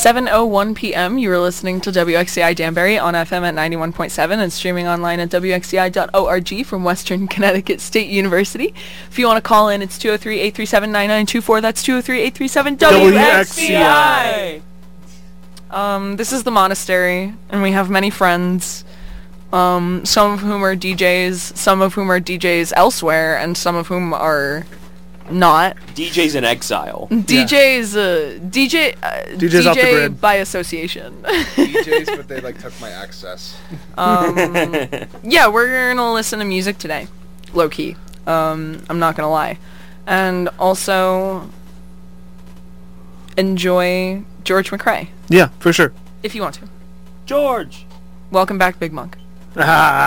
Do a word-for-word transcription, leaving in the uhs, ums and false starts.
seven oh one p.m. You were listening to W X C I Danbury on F M at ninety-one point seven and streaming online at W X C I dot org from Western Connecticut State University. If you want to call in, it's two oh three, eight three seven, nine nine two four. That's two oh three, eight three seven, W X C I. Um, this is the Monastery, and we have many friends, um, some of whom are D Js, some of whom are D Js elsewhere, and some of whom are not. D Js in exile. D Js, uh, D J, uh, D Js D J off the grid. by association. D Js, but they like took my access. Um, yeah, we're gonna listen to music today, low key. Um, I'm not gonna lie, and also enjoy George McRae Yeah, for sure. if you want to. George! Welcome back, Big Monk.